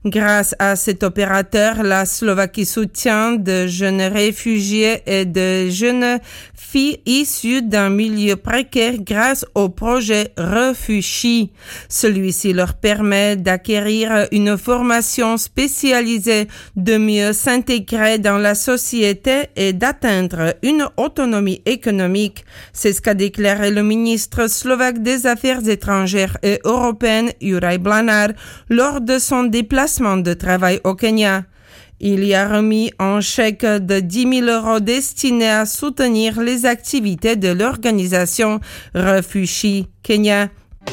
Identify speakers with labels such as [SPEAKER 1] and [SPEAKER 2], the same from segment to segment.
[SPEAKER 1] Grâce à cet opérateur, la Slovaquie soutient de jeunes réfugiés et de jeunes filles issues d'un milieu précaire grâce au projet Refushi. Celui-ci leur permet d'acquérir une formation spécialisée, de mieux s'intégrer dans la société et d'atteindre une autonomie économique. C'est ce qu'a déclaré le ministre slovaque des Affaires étrangères et européennes, Juraj Blanár, lors de son déplacement de travail au Kenya. Il y a remis un chèque de 10 000 € destiné à soutenir les activités de l'organisation Refushi Kenya.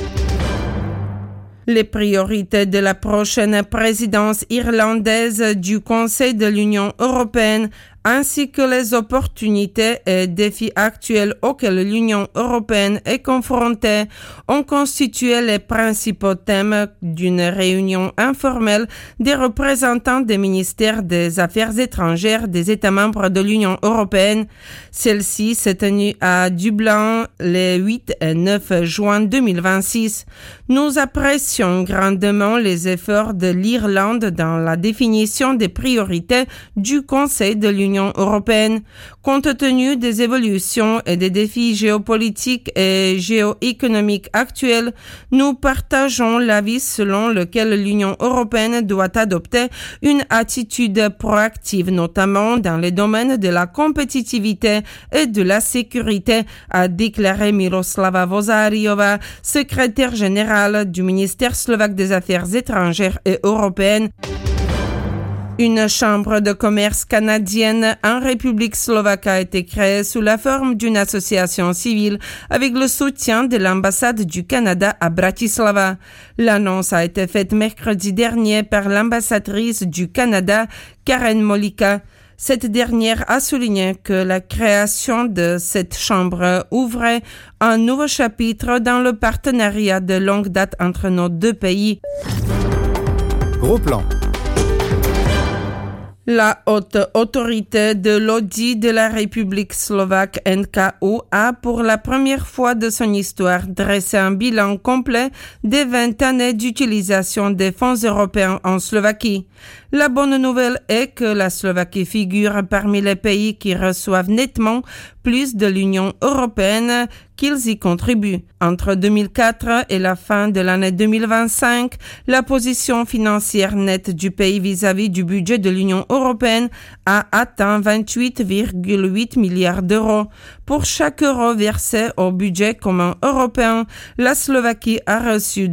[SPEAKER 1] Les priorités de la prochaine présidence irlandaise du Conseil de l'Union européenne ainsi que les opportunités et défis actuels auxquels l'Union européenne est confrontée ont constitué les principaux thèmes d'une réunion informelle des représentants des ministères des Affaires étrangères des États membres de l'Union européenne. Celle-ci s'est tenue à Dublin les 8 et 9 juin 2026. Nous apprécions grandement les efforts de l'Irlande dans la définition des priorités du Conseil de l'Union européenne. Compte tenu des évolutions et des défis géopolitiques et géoéconomiques actuels, nous partageons l'avis selon lequel l'Union européenne doit adopter une attitude proactive, notamment dans les domaines de la compétitivité et de la sécurité, a déclaré Miroslava Vozariova, secrétaire générale du ministère slovaque des Affaires étrangères et européennes. Une chambre de commerce canadienne en République slovaque a été créée sous la forme d'une association civile avec le soutien de l'ambassade du Canada à Bratislava. L'annonce a été faite mercredi dernier par l'ambassadrice du Canada, Karen Molika. Cette dernière a souligné que la création de cette chambre ouvrait un nouveau chapitre dans le partenariat de longue date entre nos deux pays.
[SPEAKER 2] Gros plan.
[SPEAKER 1] La haute autorité de l'audit de la République slovaque NKU a pour la première fois de son histoire dressé un bilan complet des 20 années d'utilisation des fonds européens en Slovaquie. La bonne nouvelle est que la Slovaquie figure parmi les pays qui reçoivent nettement plus de l'Union européenne qu'ils y contribuent. Entre 2004 et la fin de l'année 2025, la position financière nette du pays vis-à-vis du budget de l'Union européenne a atteint 28,8 milliards d'euros. Pour chaque euro versé au budget commun européen, la Slovaquie a reçu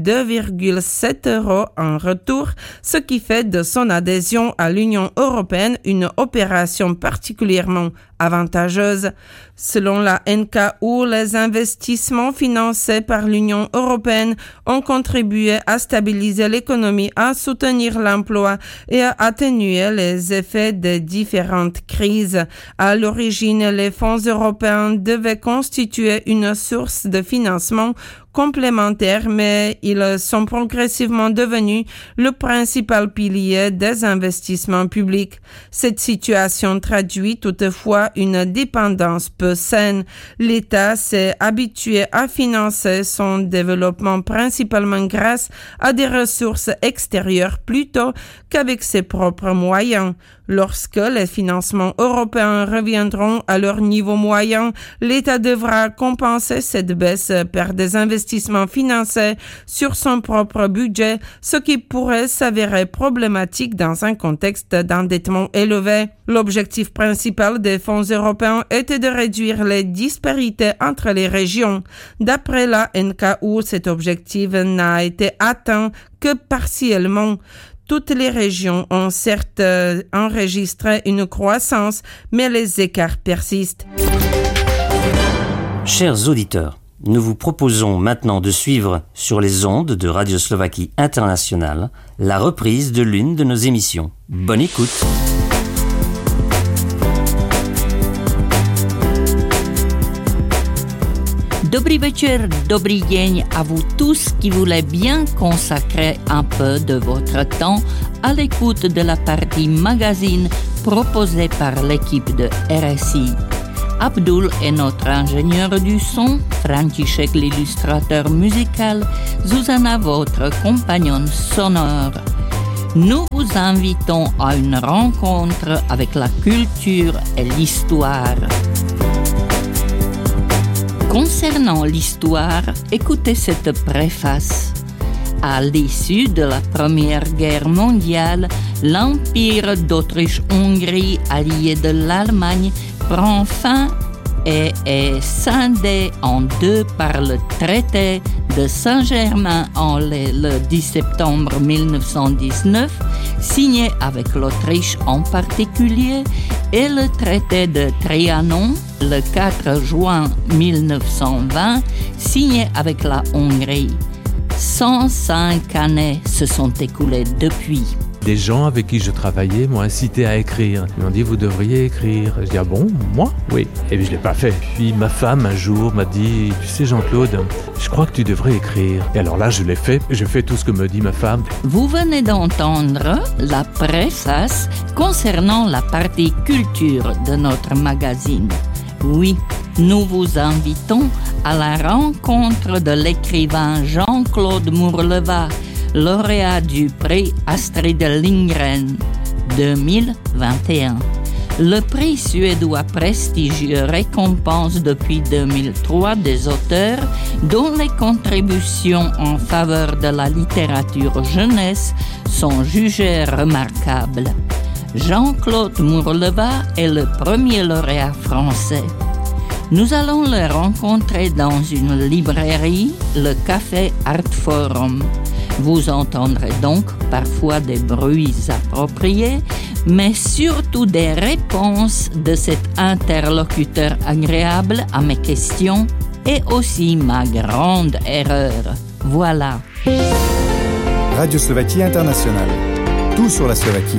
[SPEAKER 1] 2,7 € en retour, ce qui fait de son adhésion à l'Union européenne une opération particulièrement avantageuse. Selon la NKU, les investissements financés par l'Union européenne ont contribué à stabiliser l'économie, à soutenir l'emploi et à atténuer les effets des différentes crises. À l'origine, les fonds européens devaient constituer une source de financement complémentaires, mais ils sont progressivement devenus le principal pilier des investissements publics. Cette situation traduit toutefois une dépendance peu saine. L'État s'est habitué à financer son développement principalement grâce à des ressources extérieures plutôt qu'avec ses propres moyens. Lorsque les financements européens reviendront à leur niveau moyen, l'État devra compenser cette baisse par des investissements financés sur son propre budget, ce qui pourrait s'avérer problématique dans un contexte d'endettement élevé. L'objectif principal des fonds européens était de réduire les disparités entre les régions. D'après la NKU, cet objectif n'a été atteint que partiellement. Toutes les régions ont certes enregistré une croissance, mais les écarts persistent.
[SPEAKER 3] Chers auditeurs, nous vous proposons maintenant de suivre sur les ondes de Radio Slovaquie Internationale la reprise de l'une de nos émissions. Bonne écoute!
[SPEAKER 4] Dobrý večer, dobrý deň à vous tous qui voulez bien consacrer un peu de votre temps à l'écoute de la partie magazine proposée par l'équipe de RSI. Abdul est notre ingénieur du son, František l'illustrateur musical, Zuzana votre compagnonne sonore. Nous vous invitons à une rencontre avec la culture et l'histoire. Concernant l'histoire, écoutez cette préface. À l'issue de la Première Guerre mondiale, l'Empire d'Autriche-Hongrie, allié de l'Allemagne, prend fin et est scindé en deux par le traité de Saint-Germain-en-Laye le 10 septembre 1919, signé avec l'Autriche en particulier, et le traité de Trianon le 4 juin 1920, signé avec la Hongrie. 105 années se sont écoulées depuis.
[SPEAKER 5] Des gens avec qui je travaillais m'ont incité à écrire. Ils m'ont dit, vous devriez écrire. Je dis, ah bon, moi? Oui. Et puis je ne l'ai pas fait. Puis ma femme, un jour, m'a dit, tu sais Jean-Claude, je crois que tu devrais écrire. Et alors là, je l'ai fait. Je fais tout ce que me dit ma femme.
[SPEAKER 4] Vous venez d'entendre la préface concernant la partie culture de notre magazine. Oui, nous vous invitons à la rencontre de l'écrivain Jean-Claude Mourleva, lauréat du prix Astrid Lindgren 2021. Le prix suédois prestigieux récompense depuis 2003 des auteurs dont les contributions en faveur de la littérature jeunesse sont jugées remarquables. Jean-Claude Mourleva est le premier lauréat français. Nous allons le rencontrer dans une librairie, le Café Art Forum. Vous entendrez donc parfois des bruits appropriés, mais surtout des réponses de cet interlocuteur agréable à mes questions et aussi ma grande erreur. Voilà.
[SPEAKER 2] Radio Slovaquie Internationale. Tout sur la Slovaquie.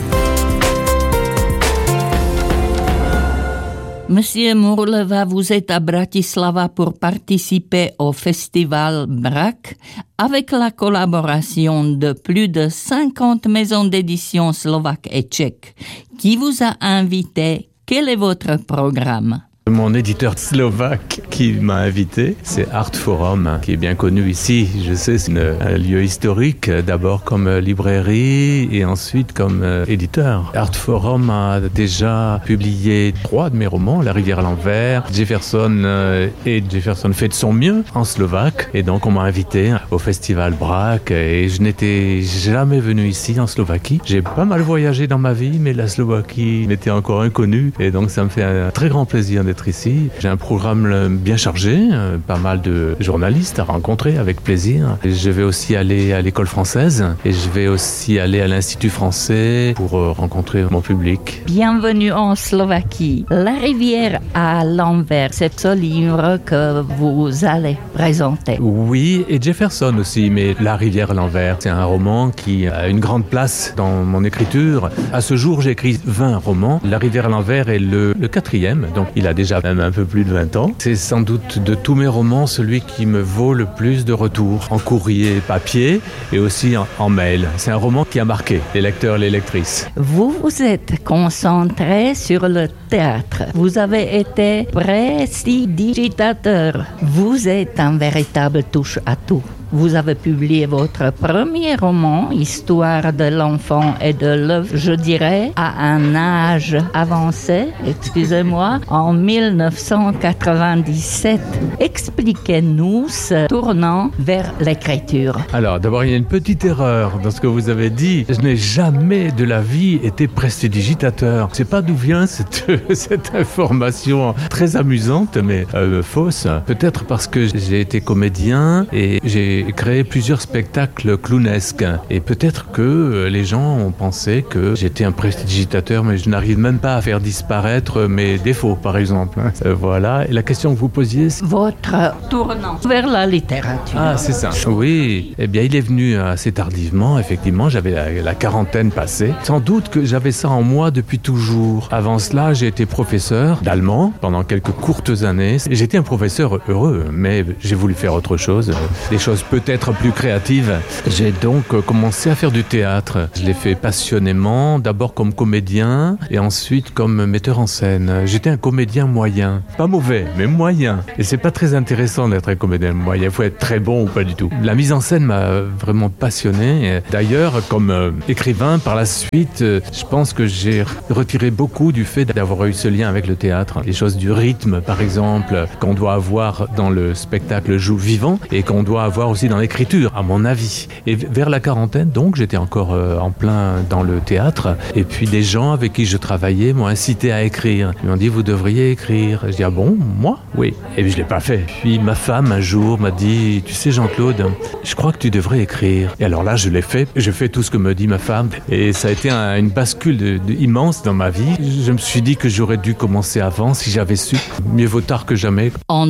[SPEAKER 4] Monsieur Mourleva, vous êtes à Bratislava pour participer au festival BRAC avec la collaboration de plus de 50 maisons d'édition slovaques et tchèques. Qui vous a invité? Quel est votre programme?
[SPEAKER 5] Mon éditeur slovaque qui m'a invité, c'est Art Forum, qui est bien connu ici. Je sais, c'est un lieu historique, d'abord comme librairie et ensuite comme éditeur. Art Forum a déjà publié 3 de mes romans, La rivière à l'envers, Jefferson et Jefferson fait de son mieux en slovaque. Et donc on m'a invité au festival BRAC et je n'étais jamais venu ici en Slovaquie. J'ai pas mal voyagé dans ma vie, mais la Slovaquie m'était encore inconnue et donc ça me fait un très grand plaisir d'être ici. J'ai un programme bien chargé, pas mal de journalistes à rencontrer avec plaisir. Et je vais aussi aller à l'école française et je vais aussi aller à l'Institut français pour rencontrer mon public.
[SPEAKER 4] Bienvenue en Slovaquie. La rivière à l'envers, c'est ce livre que vous allez présenter.
[SPEAKER 5] Oui, et Jefferson aussi, mais La rivière à l'envers, c'est un roman qui a une grande place dans mon écriture. À ce jour, j'ai écrit 20 romans. La rivière à l'envers est le 4e, donc il a déjà même un peu plus de 20 ans. C'est sans doute de tous mes romans celui qui me vaut le plus de retours en courrier papier et aussi en mail. C'est un roman qui a marqué les lecteurs et les lectrices.
[SPEAKER 4] Vous vous êtes concentré sur le théâtre. Vous avez été prestidigitateur. Vous êtes un véritable touche-à-tout. Vous avez publié votre premier roman, Histoire de l'enfant et de l'œuvre, je dirais, à un âge avancé, en 1997. Expliquez-nous ce tournant vers l'écriture.
[SPEAKER 5] Alors, d'abord, il y a une petite erreur dans ce que vous avez dit. Je n'ai jamais de la vie été prestidigitateur. Je ne sais pas d'où vient cette information très amusante, mais fausse. Peut-être parce que j'ai été comédien et j'ai créé plusieurs spectacles clownesques. Et peut-être que les gens ont pensé que j'étais un prestidigitateur, mais je n'arrive même pas à faire disparaître mes défauts, par exemple. Voilà. Et la question que vous posiez, c'est...
[SPEAKER 4] Votre tournant vers la littérature.
[SPEAKER 5] Ah, c'est ça. Oui. Eh bien, il est venu assez tardivement, effectivement. J'avais la quarantaine passée. Sans doute que j'avais ça en moi depuis toujours. Avant cela, j'ai été professeur d'allemand pendant quelques courtes années. J'étais un professeur heureux, mais j'ai voulu faire autre chose, des choses peut-être plus créative. J'ai donc commencé à faire du théâtre. Je l'ai fait passionnément, d'abord comme comédien et ensuite comme metteur en scène. J'étais un comédien moyen. Pas mauvais, mais moyen. Et c'est pas très intéressant d'être un comédien moyen. Il faut être très bon ou pas du tout. La mise en scène m'a vraiment passionné. D'ailleurs, comme écrivain, par la suite, je pense que j'ai retiré beaucoup du fait d'avoir eu ce lien avec le théâtre. Les choses du rythme, par exemple, qu'on doit avoir dans le spectacle vivant et qu'on doit avoir aussi dans l'écriture, à mon avis. Et vers la quarantaine, donc, j'étais encore en plein dans le théâtre. Et puis, des gens avec qui je travaillais m'ont incité à écrire. Ils m'ont dit, vous devriez écrire. Je dis, ah bon, moi? Oui. Et puis, je l'ai pas fait. Puis, ma femme, un jour, m'a dit, tu sais, Jean-Claude, je crois que tu devrais écrire. Et alors là, je l'ai fait. Je fais tout ce que me dit ma femme. Et ça a été une bascule immense dans ma vie. Je me suis dit que j'aurais dû commencer avant si j'avais su. Mieux vaut tard que jamais.
[SPEAKER 4] En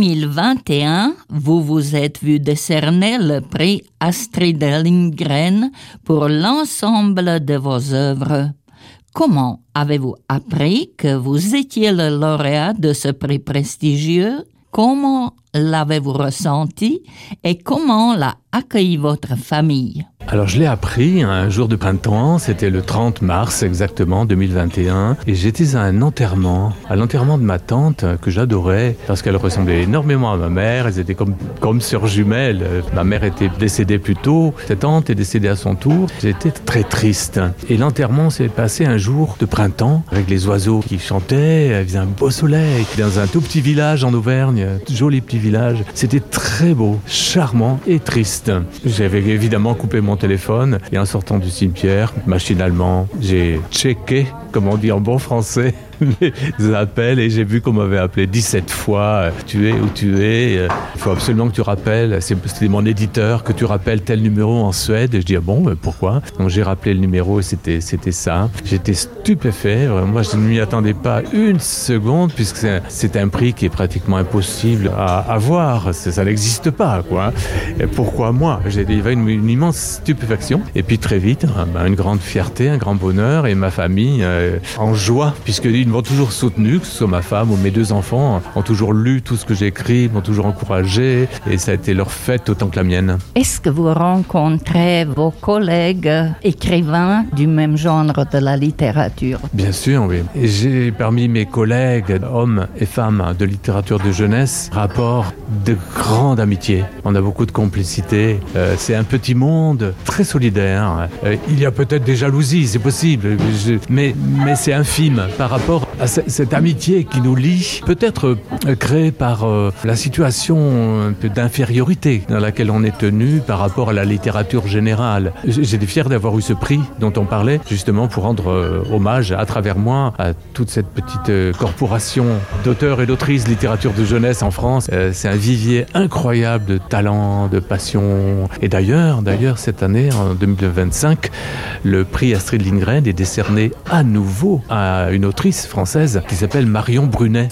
[SPEAKER 4] 2021, vous vous êtes vu décerner le prix Astrid Lindgren pour l'ensemble de vos œuvres. Comment avez-vous appris que vous étiez le lauréat de ce prix prestigieux? Comment l'avez-vous ressenti et comment l'a accueilli votre famille?
[SPEAKER 5] Alors je l'ai appris un jour de printemps, c'était le 30 mars exactement 2021 et j'étais à un enterrement, à l'enterrement de ma tante que j'adorais parce qu'elle ressemblait énormément à ma mère, elles étaient comme sœurs jumelles. Ma mère était décédée plus tôt, cette tante est décédée à son tour, j'étais très triste. Et l'enterrement s'est passé un jour de printemps avec les oiseaux qui chantaient, il faisait un beau soleil dans un tout petit village en Auvergne, joli petit village. C'était très beau, charmant et triste. J'avais évidemment coupé mon téléphone et en sortant du cimetière, machinalement, j'ai checké, comme on dit en bon français, les appels et j'ai vu qu'on m'avait appelé 17 fois, tu es où tu es, il faut absolument que tu rappelles, c'était mon éditeur, que tu rappelles tel numéro en Suède. Et je dis, ah bon, mais pourquoi? Donc j'ai rappelé le numéro et c'était ça. J'étais stupéfait, moi je ne m'y attendais pas une seconde puisque c'est un prix qui est pratiquement impossible à avoir, ça n'existe pas, quoi. Et pourquoi moi? Il y avait une immense stupéfaction et puis très vite, une grande fierté, un grand bonheur et ma famille en joie puisqu'ils m'ont toujours soutenu, que ce soit ma femme ou mes deux enfants, ont toujours lu tout ce que j'écris, m'ont toujours encouragé et ça a été leur fête autant que la mienne.
[SPEAKER 4] Est-ce que vous rencontrez vos collègues écrivains du même genre de la littérature?
[SPEAKER 5] Bien sûr, oui. Et j'ai parmi mes collègues, hommes et femmes de littérature de jeunesse, rapport de grande amitié. On a beaucoup de complicité. C'est un petit monde très solidaire. Il y a peut-être des jalousies, c'est possible, mais c'est infime par rapport à cette amitié qui nous lie, peut-être créée par la situation un peu d'infériorité dans laquelle on est tenu par rapport à la littérature générale. J'étais fier d'avoir eu ce prix dont on parlait, justement pour rendre hommage à travers moi à toute cette petite corporation d'auteurs et d'autrices littérature de jeunesse en France. C'est un vivier incroyable de talent, de passion. Et d'ailleurs, cette année, en 2025, le prix Astrid Lindgren est décerné à nouveau à une autrice française qui s'appelle Marion Brunet.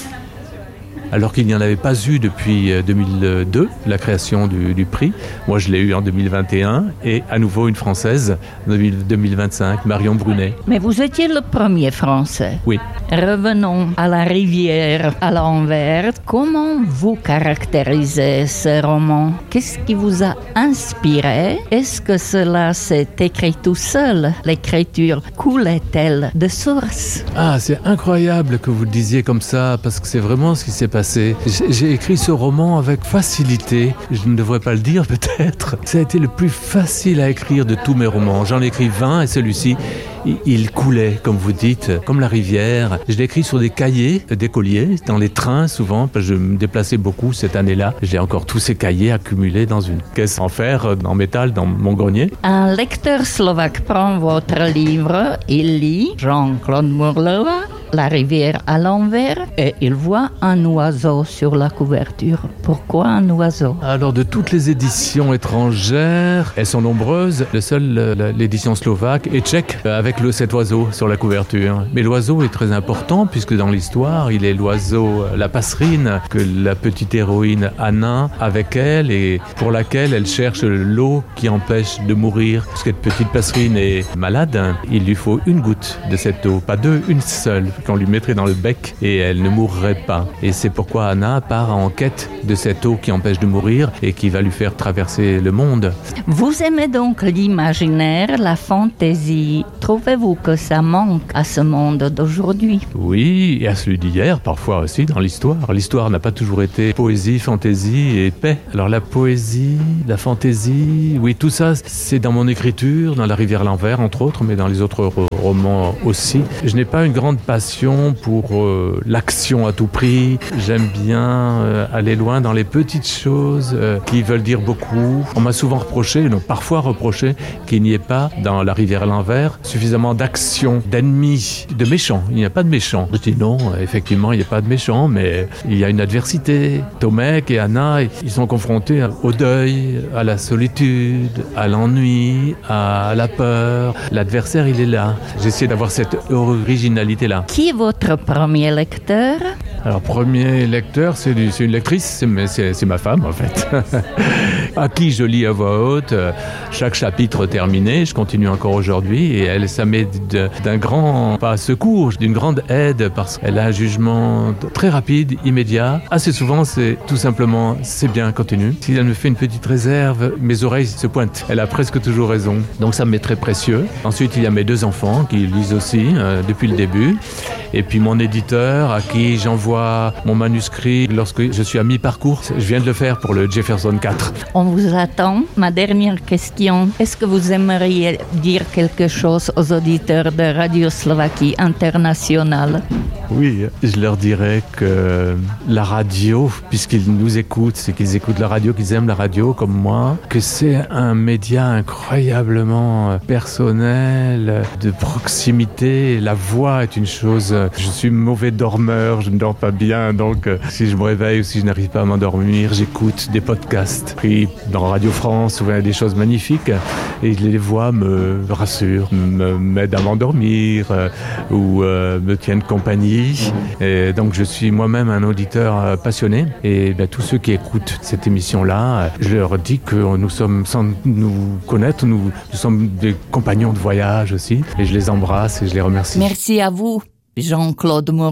[SPEAKER 5] Alors qu'il n'y en avait pas eu depuis 2002, la création du prix. Moi, je l'ai eu en 2021 et à nouveau une Française, 2025, Marion Brunet.
[SPEAKER 4] Mais vous étiez le premier Français.
[SPEAKER 5] Oui.
[SPEAKER 4] Revenons à La rivière à l'envers. Comment vous caractérisez ce roman? Qu'est-ce qui vous a inspiré? Est-ce que cela s'est écrit tout seul? L'écriture coulait-elle de source?
[SPEAKER 5] Ah, c'est incroyable que vous le disiez comme ça, parce que c'est vraiment ce qui s'est passé. J'ai écrit ce roman avec facilité. Je ne devrais pas le dire peut-être. Ça a été le plus facile à écrire de tous mes romans. J'en ai écrit 20 et celui-ci, il coulait, comme vous dites, comme la rivière. Je l'ai écrit sur des cahiers d'écoliers, dans les trains souvent, parce que je me déplaçais beaucoup cette année-là. J'ai encore tous ces cahiers accumulés dans une caisse en fer, en métal, dans mon grenier.
[SPEAKER 4] Un lecteur slovaque prend votre livre, il lit Jean-Claude Murlova, La rivière à l'envers, et il voit un oiseau sur la couverture. Pourquoi un oiseau?
[SPEAKER 5] Alors, de toutes les éditions étrangères, elles sont nombreuses. L'édition slovaque et tchèque, avec cet oiseau sur la couverture. Mais l'oiseau est très important, puisque dans l'histoire, il est l'oiseau, la passerine, que la petite héroïne Anna, avec elle, et pour laquelle elle cherche l'eau qui empêche de mourir. Cette petite passerine est malade, il lui faut une goutte de cette eau, pas deux, une seule. qu'on lui mettrait dans le bec et elle ne mourrait pas. Et c'est pourquoi Anna part en quête de cette eau qui empêche de mourir et qui va lui faire traverser le monde.
[SPEAKER 4] Vous aimez donc l'imaginaire, la fantaisie. Trouvez-vous que ça manque à ce monde d'aujourd'hui?
[SPEAKER 5] Oui, et à celui d'hier, parfois aussi dans l'histoire. L'histoire n'a pas toujours été poésie, fantaisie et paix. Alors la poésie, la fantaisie, oui, tout ça, c'est dans mon écriture, dans La Rivière l'Envers, entre autres, mais dans les autres romans aussi. Je n'ai pas une grande passion pour l'action à tout prix. J'aime bien aller loin dans les petites choses qui veulent dire beaucoup. On m'a souvent reproché, parfois reproché, qu'il n'y ait pas dans La Rivière l'Envers suffisamment d'action, d'ennemis, de méchants. Il n'y a pas de méchants. Je dis non, effectivement, il n'y a pas de méchants, mais il y a une adversité. Tomek et Anna, ils sont confrontés au deuil, à la solitude, à l'ennui, à la peur. L'adversaire, il est là. J'essaie d'avoir cette originalité-là.
[SPEAKER 4] Qui est votre premier lecteur?
[SPEAKER 5] Alors, premier lecteur, c'est une lectrice, c'est ma femme, en fait. À qui je lis à voix haute, chaque chapitre terminé, je continue encore aujourd'hui, et elle, ça m'est d'un grand, pas secours, d'une grande aide, parce qu'elle a un jugement très rapide, immédiat. Assez souvent, c'est tout simplement, c'est bien, continue. Si elle me fait une petite réserve, mes oreilles se pointent. Elle a presque toujours raison. Donc ça m'est très précieux. Ensuite, il y a mes 2 enfants qui lisent aussi, depuis le début. Et puis mon éditeur, à qui j'envoie mon manuscrit lorsque je suis à mi-parcours. Je viens de le faire pour le Jefferson 4.
[SPEAKER 4] On vous attend. Ma dernière question, est-ce que vous aimeriez dire quelque chose aux auditeurs de Radio Slovaquie Internationale?
[SPEAKER 5] Oui, je leur dirais que la radio, puisqu'ils nous écoutent, c'est qu'ils écoutent la radio, qu'ils aiment la radio comme moi, que c'est un média incroyablement personnel, de proximité. La voix est une chose... Je suis mauvais dormeur, je ne dors pas bien, donc si je me réveille ou si je n'arrive pas à m'endormir, j'écoute des podcasts. Puis dans Radio France, où il y a des choses magnifiques, et les voix me rassurent, m'aident à m'endormir ou me tiennent compagnie. Et donc je suis moi-même un auditeur passionné, et tous ceux qui écoutent cette émission-là, je leur dis que nous sommes, sans nous connaître, nous sommes des compagnons de voyage aussi, et je les embrasse et je les remercie.
[SPEAKER 4] Merci à vous, Jean-Claude Moreau.